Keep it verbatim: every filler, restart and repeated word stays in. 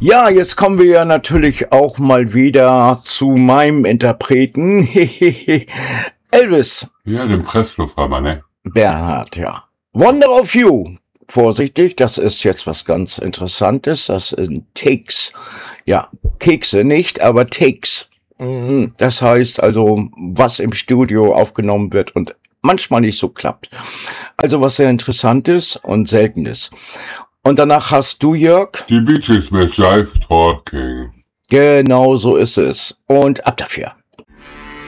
Ja, jetzt kommen wir ja natürlich auch mal wieder zu meinem Interpreten. Elvis. Ja, den Presslufthammer, ne? Bernhard, ja. Wonder of You. Vorsichtig, das ist jetzt was ganz Interessantes. Das sind Takes. Ja, Kekse nicht, aber Takes. Das heißt also, was im Studio aufgenommen wird und manchmal nicht so klappt. Also was sehr interessant ist und selten ist. Und danach hast du, Jörg? Die Bee Gees mit Jive Talking. Genau so ist es. Und ab dafür.